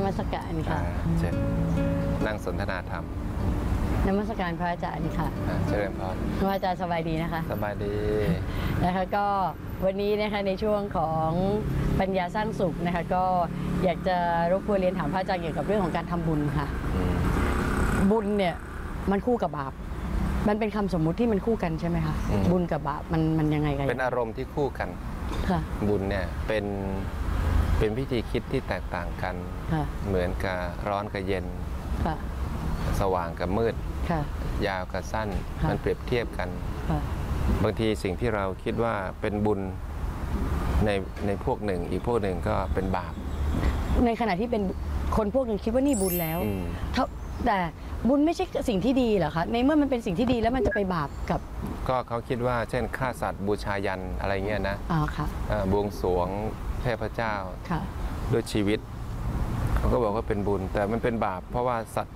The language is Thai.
มัสการค่ะเชิญนั่งสนทนาธรรมนมัสการพระอาจารย์ค่ะเจริญพรพระอาจารย์สบายดีนะคะสบายดีนะคะก็วันนี้นะคะในช่วงของปัญญาสร้างสุขนะคะก็อยากจะรบกวนเรียนถามพระอาจารย์เกี่ยวกับเรื่องของการทำบุญค่ะบุญเนี่ยมันคู่กับบาปมันเป็นคำสมมุติที่มันคู่กันใช่ไหมคะบุญกับบาปมันยังไงกันเป็นอารมณ์ที่คู่กันค่ะบุญเนี่ยเป็นวิธีคิดที่แตกต่างกันเหมือนกับร้อนกับเย็นสว่างกับมืดยาวกับสั้นมันเปรียบเทียบกันบางทีสิ่งที่เราคิดว่าเป็นบุญในพวกหนึ่งอีกพวกหนึ่งก็เป็นบาปในขณะที่เป็นคนพวกหนึ่งคิดว่านี่บุญแล้วแต่บุญไม่ใช่สิ่งที่ดีเหรอคะในเมื่อมันเป็นสิ่งที่ดีแล้วมันจะไปบาปกับก็เขาคิดว่าเช่นฆ่าสัตว์บูชายันอะไรเงี้ยนะบวงสรวงเทพเจ้าด้วยชีวิตเขาก็บอกว่าเป็นบุญแต่มันเป็นบาปเพราะว่าสัตว์